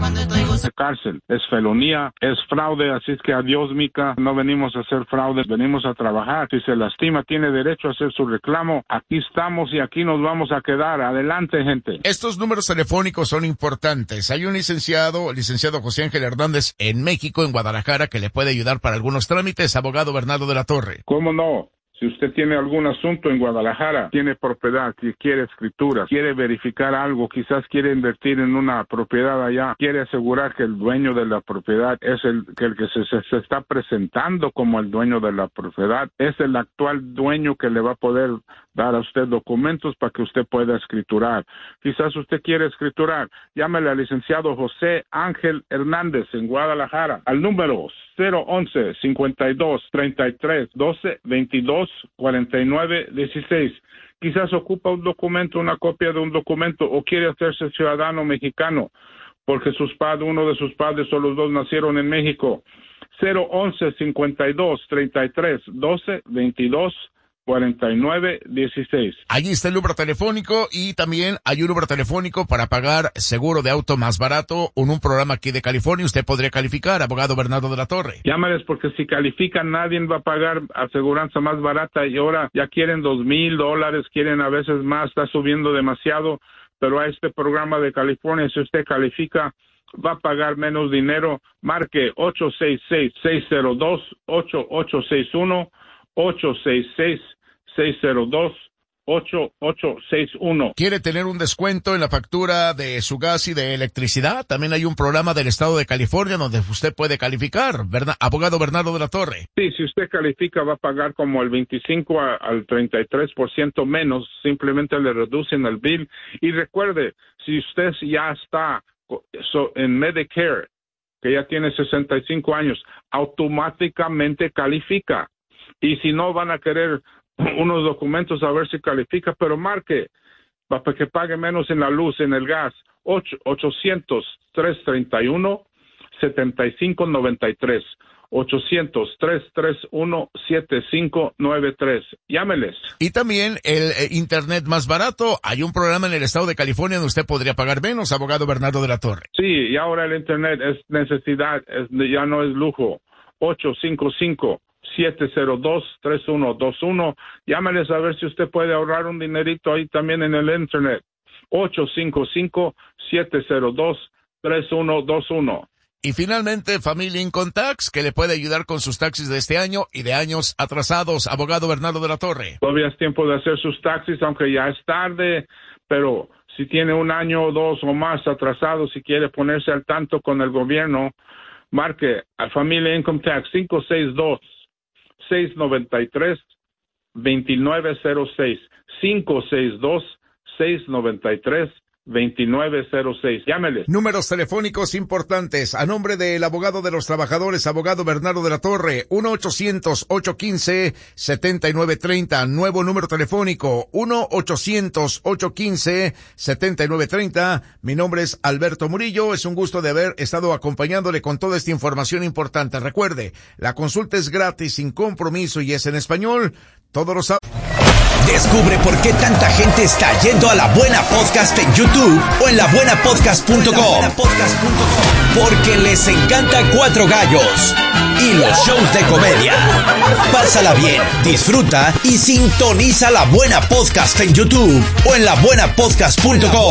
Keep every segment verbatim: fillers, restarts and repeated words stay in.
cárcel, es felonía, es fraude, así es que adiós, mica, no venimos a hacer fraude, venimos a trabajar. Si se lastima, tiene derecho a hacer su reclamo. Aquí estamos y aquí nos vamos a quedar. Adelante, gente. Estos números telefónicos son importantes. Hay un licenciado, licenciado José Ángel Hernández en México, en Guadalajara, que le puede ayudar para algunos trámites, abogado Bernardo de la Torre. ¿Cómo no? Si usted tiene algún asunto en Guadalajara, tiene propiedad, si quiere escrituras, quiere verificar algo, quizás quiere invertir en una propiedad allá, quiere asegurar que el dueño de la propiedad es el que, el que se, se, se está presentando como el dueño de la propiedad, es el actual dueño que le va a poder dar a usted documentos para que usted pueda escriturar. Quizás usted quiere escriturar, llámele al licenciado José Ángel Hernández en Guadalajara al número cero once, cincuenta y dos, treinta y tres, doce, veintidós, cuarenta y nueve, dieciséis. Quizás ocupa un documento, una copia de un documento, o quiere hacerse ciudadano mexicano porque sus padres, uno de sus padres o los dos nacieron en México. cero once, cincuenta y dos, treinta y tres, doce, veintidós, cuarenta y nueve, dieciséis. Allí está el número telefónico y también hay un número telefónico para pagar seguro de auto más barato en un programa aquí de California. Usted podría calificar, abogado Bernardo de la Torre. Llámales porque si califican nadie va a pagar aseguranza más barata y ahora ya quieren dos mil dólares, quieren a veces más, está subiendo demasiado, pero a este programa de California, si usted califica, va a pagar menos dinero. Marque ocho seis seis, seis cero dos, ocho ocho seis uno, ocho seis seis, seis cero dos, ocho ocho seis uno. ¿Quiere tener un descuento en la factura de su gas y de electricidad? También hay un programa del estado de California donde usted puede calificar, ¿verdad? Abogado Bernardo de la Torre. Sí, si usted califica va a pagar como el veinticinco al treinta y tres por ciento menos, simplemente le reducen el bill. Y recuerde, si usted ya está en Medicare, que ya tiene sesenta y cinco años, automáticamente califica. Y si no, van a querer unos documentos a ver si califica, pero marque para que pague menos en la luz, en el gas. ochocientos, trescientos treinta y uno, setenta y cinco noventa y tres. ochocientos, trescientos treinta y uno, setenta y cinco noventa y tres. Llámeles. Y también el eh, internet más barato. Hay un programa en el estado de California donde usted podría pagar menos, abogado Bernardo de la Torre. Sí, y ahora el internet es necesidad, es, ya no es lujo. ocho cinco cinco, siete cero dos, tres uno dos uno. Llámeles a ver si usted puede ahorrar un dinerito ahí también en el internet. ocho cinco cinco, siete cero dos, tres uno dos uno. Y finalmente, Family Income Tax, que le puede ayudar con sus taxis de este año y de años atrasados. Abogado Bernardo de la Torre. Todavía es tiempo de hacer sus taxis, aunque ya es tarde, pero si tiene un año o dos o más atrasado, si quiere ponerse al tanto con el gobierno, marque a Family Income Tax cinco seis dos, seis nueve tres, dos nueve cero seis. cinco seis dos, seis nueve tres, veintinueve cero seis. Llámeles. Números telefónicos importantes. A nombre del abogado de los trabajadores, abogado Bernardo de la Torre, uno ochocientos, ocho uno cinco, siete nueve tres cero. Nuevo número telefónico, uno ochocientos, ocho uno cinco, siete nueve tres cero. Mi nombre es Alberto Murillo. Es un gusto de haber estado acompañándole con toda esta información importante. Recuerde, la consulta es gratis, sin compromiso y es en español. Todos los sábados. Descubre por qué tanta gente está yendo a La Buena Podcast en YouTube o en la buena podcast punto com. Porque les encanta Cuatro Gallos y los shows de comedia. Pásala bien, disfruta y sintoniza La Buena Podcast en YouTube o en la buena podcast punto com.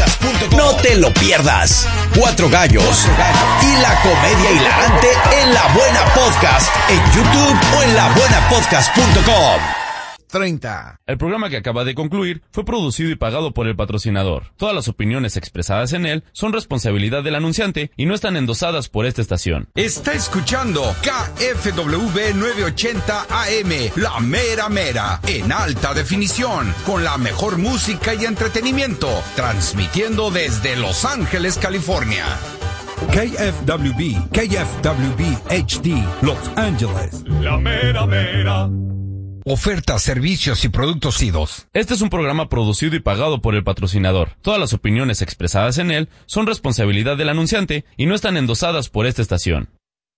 No te lo pierdas. Cuatro Gallos y la comedia hilarante en La Buena Podcast en YouTube o en la buena podcast punto com. treinta. El programa que acaba de concluir fue producido y pagado por el patrocinador. Todas las opiniones expresadas en él son responsabilidad del anunciante y no están endosadas por esta estación. Está escuchando K F W novecientos ochenta A M, La Mera Mera, en alta definición, con la mejor música y entretenimiento, transmitiendo desde Los Ángeles, California. K F W B, K F W B H D, Los Ángeles. La Mera Mera. Ofertas, servicios y productos idos. Este es un programa producido y pagado por el patrocinador. Todas las opiniones expresadas en él son responsabilidad del anunciante y no están endosadas por esta estación.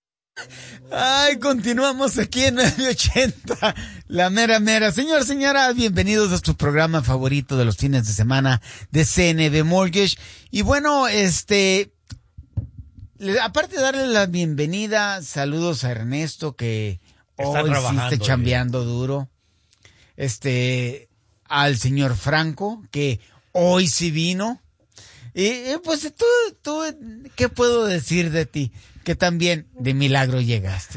Ay, continuamos aquí en novecientos ochenta, La Mera Mera. Señor, señora, bienvenidos a su programa favorito de los fines de semana de C N B Mortgage. Y bueno, este... le, aparte de darle la bienvenida, saludos a Ernesto, que está hoy sí está chambeando bien. duro. Este, al señor Franco, que hoy sí vino. Y, y pues tú, tú, ¿qué puedo decir de ti? Que también de milagro llegaste.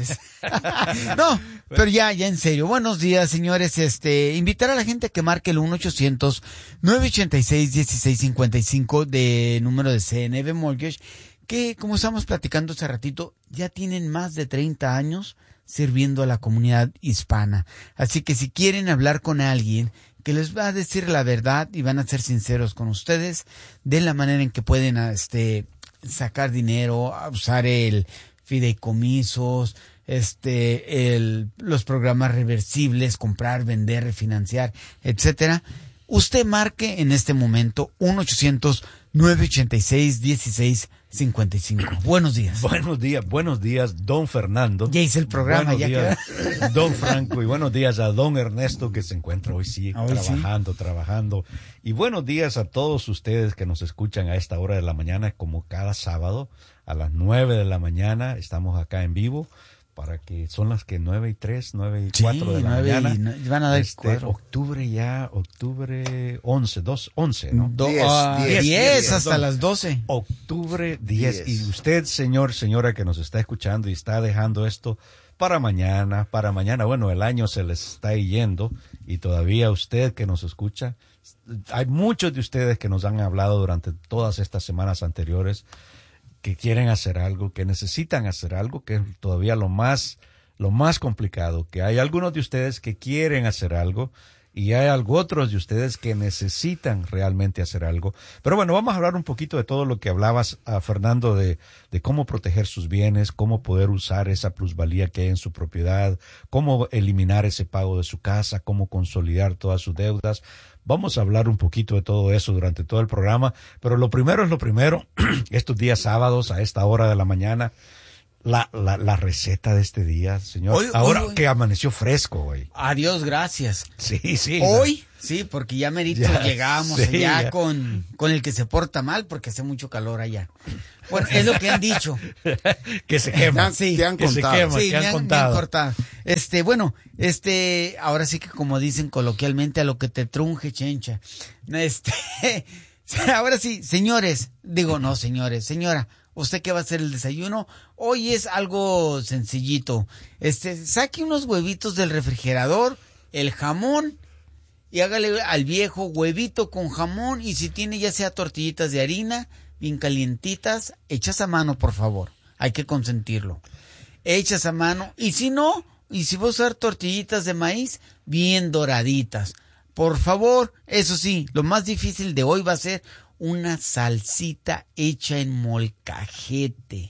No, pero ya, ya en serio. Buenos días, señores. Este, invitar a la gente a que marque el uno ochocientos, nueve ochenta y seis, dieciséis cincuenta y cinco de número de C N B Mortgage, que como estamos platicando hace ratito, ya tienen más de treinta años sirviendo a la comunidad hispana. Así que si quieren hablar con alguien que les va a decir la verdad y van a ser sinceros con ustedes de la manera en que pueden, este, sacar dinero, usar el fideicomisos, este, el, los programas reversibles, comprar, vender, refinanciar, etcétera. Usted marque en este momento uno ochocientos, nueve ochenta y seis, dieciséis cincuenta y cinco. Buenos días. Buenos días, buenos días, don Fernando. Ya hice el programa, buenos ya días, don Franco, y buenos días a don Ernesto, que se encuentra hoy sí, hoy trabajando, sí. trabajando. Y buenos días a todos ustedes que nos escuchan a esta hora de la mañana, como cada sábado, a las nueve de la mañana, estamos acá en vivo. Para que son las que nueve y tres, nueve y cuatro sí, de la mañana. Y van a dar este, cuatro. Octubre ya, octubre once, dos, once, ¿no? Do, diez, uh, diez, diez, diez hasta dos, las doce. Octubre diez. Y usted, señor, señora que nos está escuchando y está dejando esto para mañana, para mañana. Bueno, el año se les está yendo y todavía usted que nos escucha, hay muchos de ustedes que nos han hablado durante todas estas semanas anteriores que quieren hacer algo, que necesitan hacer algo, que es todavía lo más, lo más complicado, que hay algunos de ustedes que quieren hacer algo y hay algo otros de ustedes que necesitan realmente hacer algo. Pero bueno, vamos a hablar un poquito de todo lo que hablabas, uh, Fernando, de, de cómo proteger sus bienes, cómo poder usar esa plusvalía que hay en su propiedad, cómo eliminar ese pago de su casa, cómo consolidar todas sus deudas. Vamos a hablar un poquito de todo eso durante todo el programa, pero lo primero es lo primero, estos días sábados a esta hora de la mañana, la, la, la receta de este día, señor. Hoy, Ahora hoy, hoy. que amaneció fresco hoy. Adiós, gracias. Sí, sí. Hoy, no. sí, porque ya merito ya, llegamos sí, allá ya. Con, con el que se porta mal porque hace mucho calor allá. Bueno, es lo que han dicho. Que se quema. Sí, que han que contado. Se quema, sí, que han han, contado. Me han cortado. Este, bueno, este, ahora sí que como dicen coloquialmente, a lo que te trunje, chencha. Este, ahora sí, señores, digo no, señores, señora, ¿usted qué va a hacer el desayuno? Hoy es algo sencillito. Este, saque unos huevitos del refrigerador, el jamón, y hágale al viejo huevito con jamón, y si tiene ya sea tortillitas de harina, bien calientitas, hechas a mano, por favor. Hay que consentirlo. Hechas a mano. Y si no, y si vas a usar tortillitas de maíz, bien doraditas. Por favor, eso sí, lo más difícil de hoy va a ser una salsita hecha en molcajete.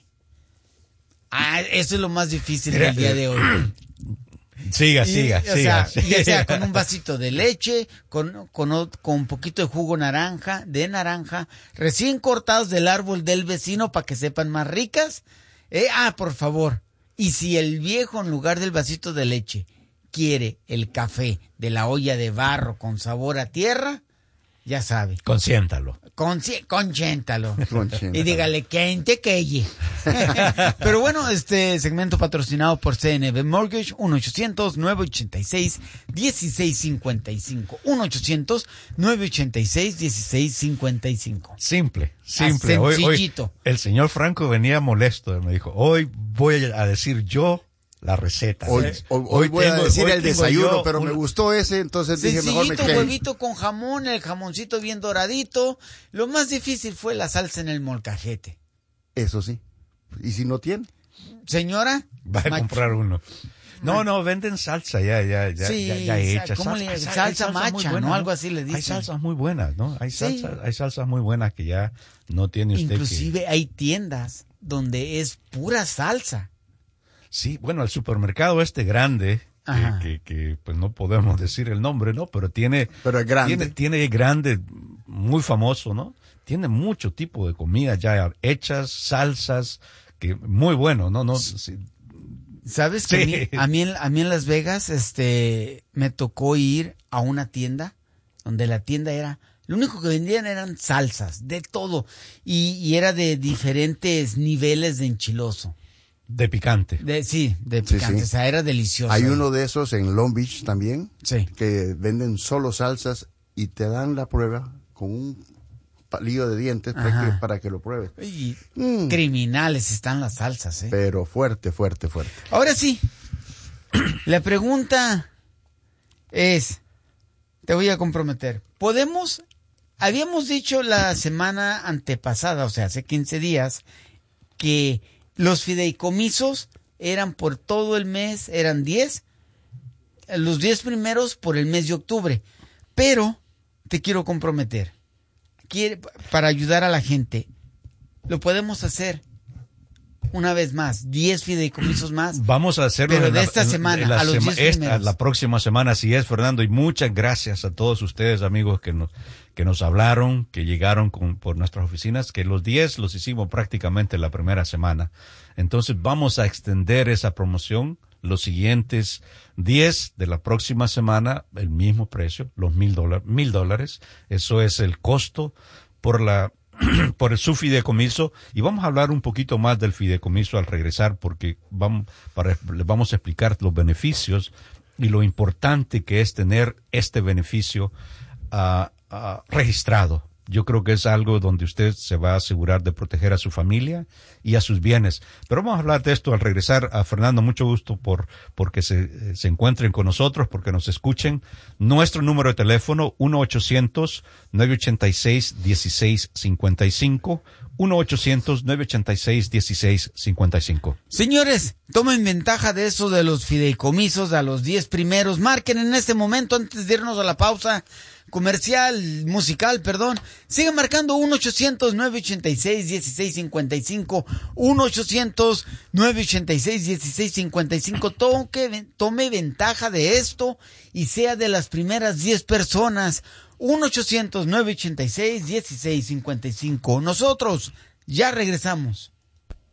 Ah, eso es lo más difícil del día de hoy. Siga, y, siga, o siga. Sea, ya sea con un vasito de leche, con, con, con un poquito de jugo naranja, de naranja, recién cortados del árbol del vecino para que sepan más ricas. Eh, ah, por favor. Y si el viejo en lugar del vasito de leche quiere el café de la olla de barro con sabor a tierra, ya sabe. Consiéntalo. Conci- consiéntalo. Y dígale, quente queye. Pero bueno, este segmento patrocinado por C N B Mortgage, uno ochocientos, nueve ochenta y seis, dieciséis cincuenta y cinco. uno ochocientos, nueve ochenta y seis, dieciséis cincuenta y cinco. Simple, simple. Ah, hoy, sencillito. Hoy, el señor Franco venía molesto. Me dijo, hoy voy a decir yo la receta. Hoy, hoy, hoy voy tengo, a decir el desayuno, pero un... me gustó ese, entonces dije mejor me quedé. Huevito con jamón, el jamoncito bien doradito. Lo más difícil fue la salsa en el molcajete. Eso sí. ¿Y si no tiene? Señora. Va a macho. comprar uno. No, no, venden salsa ya, ya, ya, sí, ya, ya hecha. ¿Cómo salsa, le salsa, salsa macha, buena, ¿no? Algo así le dicen. Hay salsas muy buenas, ¿no? Hay salsas, sí. hay salsas muy buenas que ya no tiene usted. Inclusive que... hay tiendas donde es pura salsa. Sí, bueno, el supermercado este grande, que, que, que pues no podemos decir el nombre, ¿no? Pero tiene, Pero es grande. Tiene, tiene grande, muy famoso, ¿no? Tiene mucho tipo de comida ya hechas, salsas, que muy bueno, ¿no? no sí. ¿Sabes que sí. a, mí, a, mí, a mí en Las Vegas este, me tocó ir a una tienda donde la tienda era Lo único que vendían eran salsas, de todo. Y, y era de diferentes niveles de enchiloso. De picante. De, sí, de picante. Sí, sí. O sea, era delicioso. Hay uno de esos en Long Beach también. Sí. Que venden solo salsas y te dan la prueba con un palillo de dientes para que, para que lo pruebes. Y mm. criminales están las salsas, ¿eh? Pero fuerte, fuerte, fuerte. Ahora sí, la pregunta es, te voy a comprometer, ¿podemos, habíamos dicho la semana antepasada, o sea, hace quince días, que los fideicomisos eran por todo el mes, eran diez, los diez primeros por el mes de octubre, pero te quiero comprometer, quiere, para ayudar a la gente, lo podemos hacer una vez más, diez fideicomisos más. Vamos a hacerlo pero en de la, esta en, semana, en la a los sema, diez esta, la próxima semana, así es, Fernando, y muchas gracias a todos ustedes, amigos, que nos, que nos hablaron, que llegaron con, por nuestras oficinas, que los diez los hicimos prácticamente la primera semana. Entonces vamos a extender esa promoción los siguientes diez de la próxima semana, el mismo precio, los mil dólares, mil dólares, eso es el costo por la por el su fideicomiso, y vamos a hablar un poquito más del fideicomiso al regresar, porque vamos, para, les vamos a explicar los beneficios y lo importante que es tener este beneficio uh, uh, registrado. Yo creo que es algo donde usted se va a asegurar de proteger a su familia y a sus bienes. Pero vamos a hablar de esto al regresar. A Fernando, mucho gusto por porque se, se encuentren con nosotros, porque nos escuchen. Nuestro número de teléfono, uno ochocientos, nueve ochenta y seis, dieciséis cincuenta y cinco. uno ochocientos, nueve ochenta y seis, dieciséis cincuenta y cinco. Señores, tomen ventaja de eso de los fideicomisos a los diez primeros. Marquen en este momento antes de irnos a la pausa comercial, musical, perdón. Sigan marcando uno ochocientos, nueve ochenta y seis, dieciséis cincuenta y cinco. uno ochocientos, nueve ochenta y seis, dieciséis cincuenta y cinco. Tome, tome ventaja de esto y sea de las primeras diez personas. uno ochocientos, nueve ochenta y seis, dieciséis cincuenta y cinco. Nosotros ya regresamos.